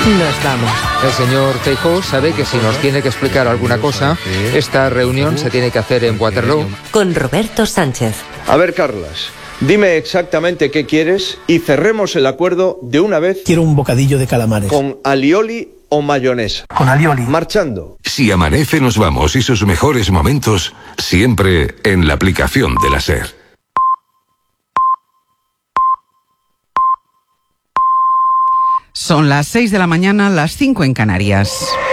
Nos vamos. El señor Feijóo sabe que si nos tiene que explicar alguna cosa, esta reunión se tiene que hacer en Waterloo. Con Roberto Sánchez. A ver, Carlas, dime exactamente qué quieres y cerremos el acuerdo de una vez. Quiero un bocadillo de calamares. ¿Con alioli o mayonesa? Con alioli. Marchando. Si amanece nos vamos y sus mejores momentos siempre en la aplicación de la SER. Son las 6 de la mañana, las 5 en Canarias.